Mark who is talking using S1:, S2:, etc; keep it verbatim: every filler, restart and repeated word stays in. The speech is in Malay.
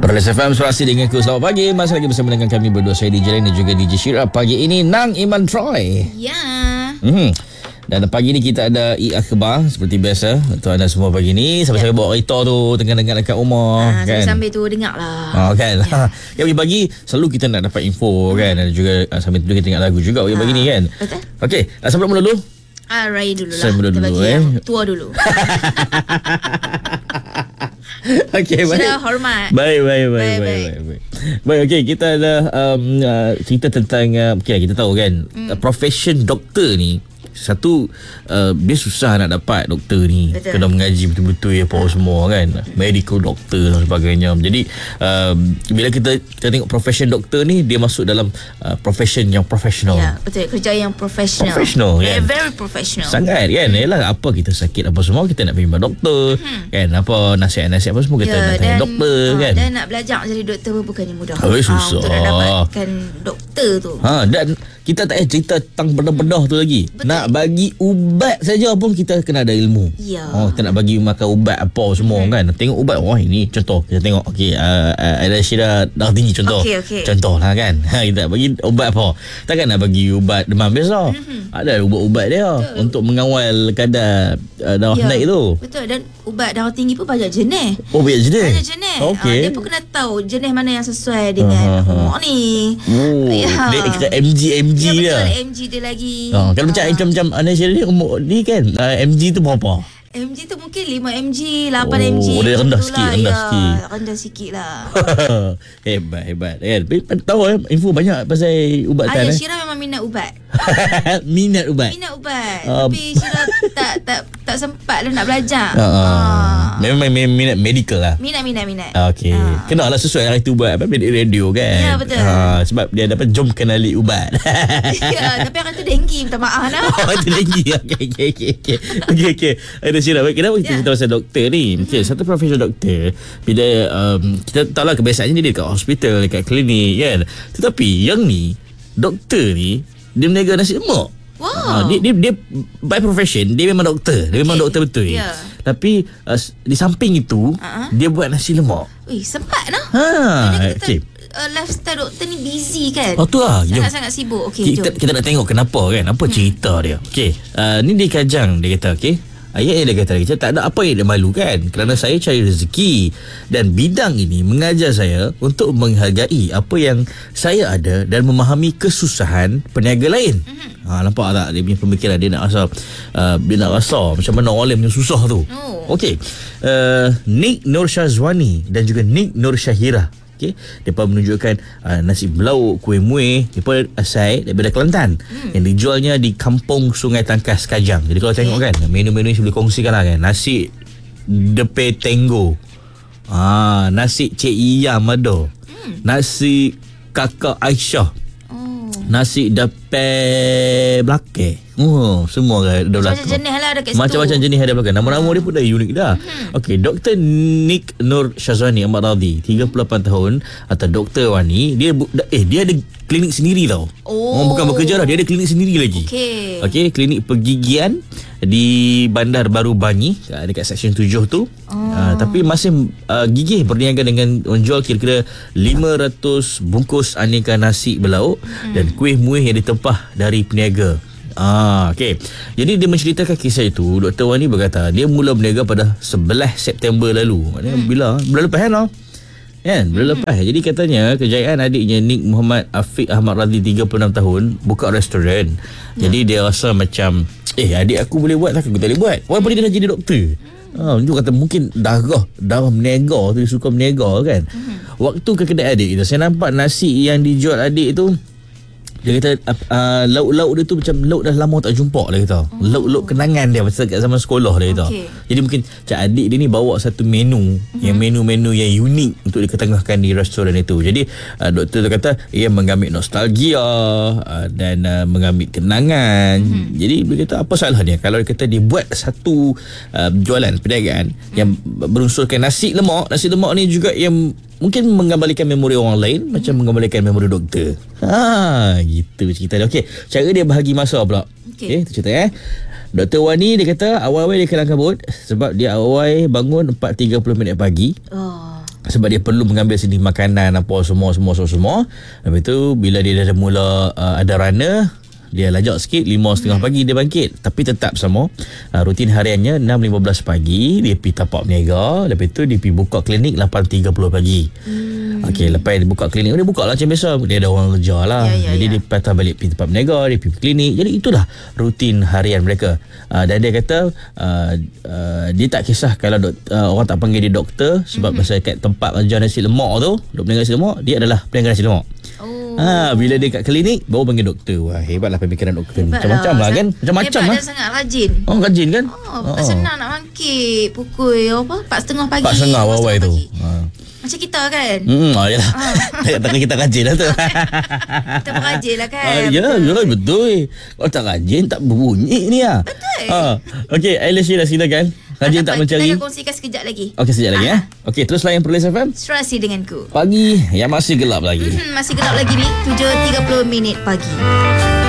S1: Perlis F M Surasi dengan aku. Selamat pagi. Masih lagi bersama dengan kami berdua, saya D J Lain dan juga D J Syirah. Pagi ini Nang Iman Troy.
S2: Ya.
S1: Hmm. Dan pagi ni kita ada I Akhbar seperti biasa untuk anda semua pagi ni. Sambil-sambil bawa kereta tu, tengah-tengah dekat rumah,
S2: ha,
S1: kan.
S2: Sambil tu dengar lah.
S1: Oh, kan. Ya. Ya, pagi selalu kita nak dapat info, kan. Dan juga sambil tu kita dengar lagu juga ha. pagi ni, kan.
S2: Betul.
S1: Okey, sampai mula dulu.
S2: Ah, Raya dulu lah.
S1: Saya mula dulu,
S2: bagi
S1: eh.
S2: yang tua dulu.
S1: Okey, baik.
S2: Sudah hormat.
S1: Baik, baik, baik,
S2: Baik,
S1: baik,
S2: baik.
S1: baik, baik. Baik, okey, kita ada um, uh, cerita tentang uh, okay, kita tahu kan, mm. uh, profession doktor ni satu, uh, dia susah nak dapat doktor ni.
S2: Betul.
S1: Kena mengaji betul-betul ya, apa semua kan, medical doctor dan sebagainya. Jadi uh, bila kita, kita tengok profession doktor ni, dia masuk dalam uh, profession yang profesional.
S2: Ya, betul. Kerja yang profesional.
S1: Professional, kan?
S2: Very, very professional.
S1: Sangat, kan. hmm. Yalah, apa kita sakit apa semua, kita nak pergi jumpa doktor, hmm. kan. Apa nasihat-nasihat apa semua, kita
S2: ya,
S1: nak tanya
S2: dan,
S1: doktor,
S2: uh,
S1: kan.
S2: Dan nak belajar jadi doktor pun bukannya mudah.
S1: Oh, susah.
S2: Uh, untuk nak dapatkan doktor tu.
S1: Ha, dan kita tak payah cerita tentang bedah-bedah tu lagi. Betul. Nak bagi ubat saja pun kita kena ada ilmu.
S2: Ya.
S1: Oh, kita nak bagi makan ubat apa semua, hmm. kan. Tengok ubat, wah ini contoh. Kita tengok, okey, uh, uh, ada Syirah darah tinggi contoh.
S2: Okay, okay.
S1: Contoh lah, kan. Ha, kita bagi ubat apa? Takkan nak bagi ubat demam biasa. Hmm. Ada ubat-ubat dia. Betul. Untuk mengawal kadar uh, darah ya. naik tu.
S2: Betul. Dan ubat darah tinggi pun banyak jenis.
S1: Oh, banyak jenis?
S2: Banyak jenis.
S1: Okey.
S2: Uh, dia pun kena tahu jenis mana yang sesuai dengan
S1: uh-huh.
S2: umur ni.
S1: Oh,
S2: ya.
S1: dia kata M G M G
S2: ya,
S1: dia.
S2: Betul, M G dia lagi.
S1: Oh, kalau uh. macam macam Ana Syirah ni umur ni kan, uh, M G tu berapa?
S2: M G tu mungkin lima M G, lapan M G.
S1: Oh, dia rendah sikit,
S2: lah.
S1: rendah
S2: ya,
S1: sikit.
S2: Rendah sikit lah.
S1: Hebat, hebat. Kan? Tahu eh, info banyak pasal ubatan.
S2: Ayah
S1: eh.
S2: Syirah memang minat ubat.
S1: Minat ubat.
S2: Minat ubat.
S1: Um.
S2: Tapi Syirah tak tak tak sempat lah nak belajar.
S1: Uh, uh.
S2: Uh.
S1: Memang minat medical lah.
S2: Minat, minat, minat.
S1: Okey.
S2: Uh.
S1: Kenalah sesuai dengan itu ubat. Apa radio kan.
S2: Ya, betul.
S1: Uh, sebab dia dapat jom kenali ubat.
S2: Ya, tapi orang tu dengki, minta maaf lah.
S1: Oh, itu dengki. Okey, okey, okey. Okey, okey. Okay. Ada Syirah. Kenapa kita cerita pasal doktor ni? Okay, satu profession doktor, bila um, kita tahu lah kebiasaannya dia dekat hospital, dekat klinik, kan. Tetapi yang ni, doktor ni, dia meniaga nasi lemak.
S2: Wow.
S1: Ha, dia, dia, dia by profession, dia memang doktor. Dia okay. memang doktor betul.
S2: Yeah.
S1: Tapi uh, di samping itu, uh-huh. dia buat nasi lemak.
S2: Wih, sempat lah.
S1: Ha,
S2: okey. Uh, lifestyle doktor ni busy kan.
S1: Oh tu lah.
S2: Sangat-sangat sibuk. Okay,
S1: kita,
S2: jom.
S1: kita nak tengok kenapa kan. Apa hmm. cerita dia. Okey. Uh, ni dia kajang, dia kata, okey. Ayat dia kata, dia tak ada apa yang dia malu kan, kerana saya cari rezeki dan bidang ini mengajar saya untuk menghargai apa yang saya ada dan memahami kesusahan peniaga lain. Mm-hmm. Ha, nampak tak dia punya pemikiran, dia nak rasa uh, dia nak rasa macam mana orang lain punya susah tu. Oh. Okey. Uh, Nick Nur Syazwani dan juga Nick Nur Syahirah. Okay. Mereka menunjukkan uh, nasi belauk, kuih muih. Mereka asal daripada Kelantan, hmm. yang dijualnya di Kampung Sungai Tangkas, Kajang. Jadi kalau okay. tengok kan, menu-menu ni boleh kongsikan lah kan. Nasi Depe Tenggo, ah, nasi Cik Iyam ada, hmm. nasi Kakak Aisyah, oh. nasi Depe Belakang. Oh, semua ada belakang.
S2: Macam-macam jenis lah ada kat situ.
S1: Macam-macam jenis ada belakang. Nama-nama dia pun dah unik dah. Hmm. Okey, Doktor Nick Nur Syazwani Ahmad Radhi, tiga puluh lapan tahun, atau Doktor Wani, dia eh dia ada klinik sendiri tau. Oh, oh bukan bekerja dah, dia ada klinik sendiri lagi. Okey. Okey, klinik pergigian di Bandar Baru Bangi, dekat Seksyen tujuh tu. Oh. Uh, tapi masih uh, gigih berniaga dengan menjual kira-kira lima ratus bungkus aneka nasi belauk hmm. dan kuih muih yang ditempah dari peniaga. Ah, okey. Jadi dia menceritakan kisah itu. Doktor Wani berkata dia mula berniaga pada sebelas September lalu. Maknanya hmm. bila? Bulan lepas kan? Kan? Bulan hmm. lepas. Jadi katanya kejayaan adiknya Nick Muhammad Afiq Ahmad Radhi, tiga puluh enam tahun, buka restoran. Ya. Jadi dia rasa macam, eh adik aku boleh buat, tapi aku tak boleh buat. Walaupun dia dah jadi doktor. Ha, dia kata mungkin darah darah meniaga tu, dia suka meniaga kan. Hmm. Waktu ke kedai adik itu, saya nampak nasi yang dijual adik tu, dia kata uh, lauk-lauk dia tu macam lauk dah lama tak jumpa, dia kata. Oh. Lauk-lauk kenangan dia masa kat zaman sekolah, dia kata. Okay. Jadi mungkin cak adik dia ni bawa satu menu, uh-huh. yang menu-menu yang unik untuk diketengahkan di restoran itu. Jadi uh, doktor tu kata ia mengambil nostalgia uh, dan uh, mengambil kenangan. Uh-huh. Jadi dia kata apa salahnya kalau dia kata dia buat satu uh, jualan perniagaan uh-huh. yang berunsurkan nasi lemak. Nasi lemak ni juga yang mungkin mengembalikan memori orang lain, hmm. macam mengembalikan memori doktor. Ha, gitu cerita dia. Okey, cara dia bahagi masa pula. Okey, okay, tu cerita eh. Doktor Wani dia kata awal-awal dia kelang kabut sebab dia awal bangun empat tiga puluh minit pagi. Oh. sebab dia perlu mengambil sendiri makanan apa semua semua semua semua. Lepas tu bila dia dah mula uh, ada runner, dia lajak sikit, lima setengah pagi dia bangkit. Tapi tetap sama, uh, rutin hariannya enam lima belas pagi dia pergi tapak berniaga. Lepas tu dia pergi buka klinik lapan tiga puluh pagi. hmm. Okey, lepas dia buka klinik, dia buka lah macam biasa, dia ada orang kerja lah. ya, ya, Jadi ya. dia patah balik pergi tempat berniaga, dia pergi klinik. Jadi itulah rutin harian mereka. uh, Dan dia kata uh, uh, dia tak kisah kalau dok, uh, orang tak panggil dia doktor. Sebab mm-hmm. masa kat tempat kerja nasi lemak tu, duk berniaga nasi lemak, dia adalah peniaga nasi lemak. Oh. Ha, bila dia kat klinik baru panggil doktor. Wah, hebatlah pemikiran doktor ni. Macam-macam lah kan. Macam-macam
S2: lah.
S1: lah.
S2: Hebat dan sangat rajin.
S1: Oh, rajin kan?
S2: Oh, bukan oh. senang nak bangkit pukul apa? empat tiga puluh pagi.
S1: empat tiga puluh awal tu. Ha.
S2: Macam kita kan.
S1: Hmm, oh, yalah. Takkan kita rajin lah tu.
S2: Kita pun rajin lah kan.
S1: Ah, ya, betul. betul. Kalau tak rajin tak berbunyi ni lah.
S2: Betul.
S1: Ha. Okey, Aileen Sheila silakan. Rajin tak mencari.
S2: Kita akan kongsikan sekejap lagi.
S1: Okey, sekejap lagi ya. Okey, terus layan Perlis F M.
S2: Serasi denganku.
S1: Pagi yang masih gelap lagi.
S2: Hmm, masih gelap lagi ni. tujuh tiga puluh minit pagi.